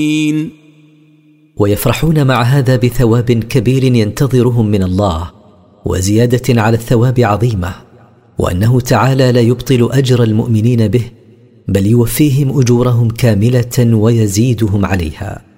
ويفرحون مع هذا بثواب كبير ينتظرهم من الله وزيادة على الثواب عظيمة، وأنه تعالى لا يبطل أجر المؤمنين به بل يوفيهم أجورهم كاملة ويزيدهم عليها.